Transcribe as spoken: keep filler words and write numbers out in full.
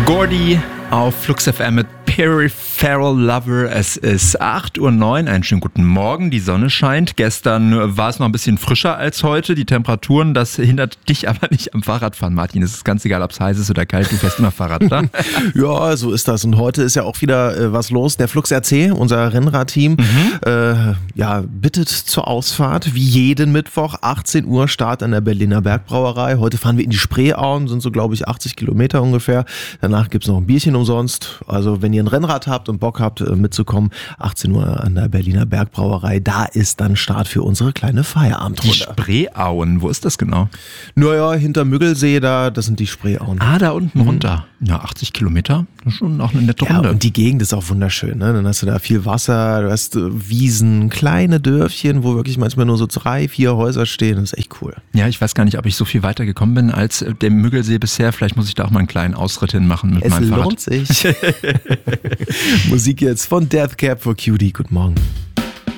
Gordy auf Flux F M mit Peripheral Lover. Es ist acht Uhr neun. Einen schönen guten Morgen. Die Sonne scheint. Gestern war es noch ein bisschen frischer als heute. Die Temperaturen, das hindert dich aber nicht am Fahrradfahren, Martin. Es ist ganz egal, ob es heiß ist oder kalt. Du fährst immer Fahrrad, oder? Ja, so ist das. Und heute ist ja auch wieder äh, was los. Der Flux R C, unser Rennradteam, mhm. äh, ja, bittet zur Ausfahrt. Wie jeden Mittwoch, achtzehn Uhr, Start an der Berliner Bergbrauerei. Heute fahren wir in die Spreeauen, sind so, glaube ich, achtzig Kilometer ungefähr. Danach gibt's noch ein Bierchen umsonst. Also wenn ihr ein Rennrad habt und Bock habt mitzukommen, achtzehn Uhr an der Berliner Bergbrauerei, da ist dann Start für unsere kleine Feierabendrunde. Die Spreeauen, wo ist das genau? Naja, hinter Müggelsee da, das sind die Spreeauen. Ah, da unten mhm. runter. Ja, achtzig Kilometer, das ist schon auch eine nette Runde. Ja, und die Gegend ist auch wunderschön, ne? Dann hast du da viel Wasser, du hast Wiesen, kleine Dörfchen, wo wirklich manchmal nur so drei, vier Häuser stehen, das ist echt cool. Ja, ich weiß gar nicht, ob ich so viel weiter gekommen bin als der Müggelsee bisher. Vielleicht muss ich da auch mal einen kleinen Ausritt hinmachen mit es meinem Fahrrad. Es lohnt sich. Musik jetzt von Death Cab for Cutie. Guten Morgen.